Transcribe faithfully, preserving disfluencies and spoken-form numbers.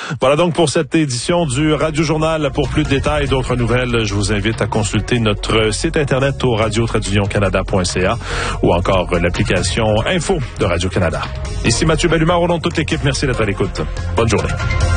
Voilà donc pour cette édition du Radio Journal. Pour plus de détails et d'autres nouvelles, je vous invite à consulter notre site internet au radio tiret union canada point c a ou encore l'application Info de Radio-Canada. Ici Mathieu Bellumard, au nom de toute l'équipe, merci d'être à l'écoute. Bonne journée.